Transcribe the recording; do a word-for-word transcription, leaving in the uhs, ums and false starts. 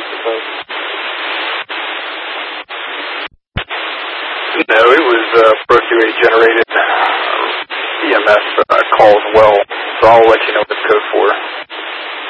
suppose? No, it was uh, Pro-Q-A generated uh, E M S uh, call as well, so I'll let you know what it's code for.